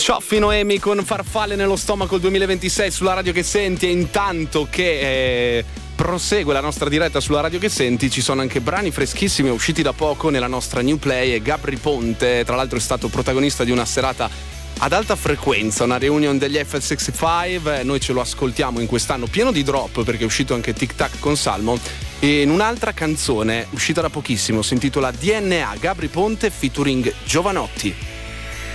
Cioffi Noemi con Farfalle nello stomaco il 2026 sulla radio che senti. E intanto che prosegue la nostra diretta sulla radio che senti, ci sono anche brani freschissimi usciti da poco nella nostra new play. E Gabry Ponte, tra l'altro, è stato protagonista di una serata ad alta frequenza, una reunion degli F65. Noi ce lo ascoltiamo in quest'anno pieno di drop, perché è uscito anche Tic Tac con Salmo. E in un'altra canzone uscita da pochissimo, si intitola DNA, Gabry Ponte featuring Giovanotti.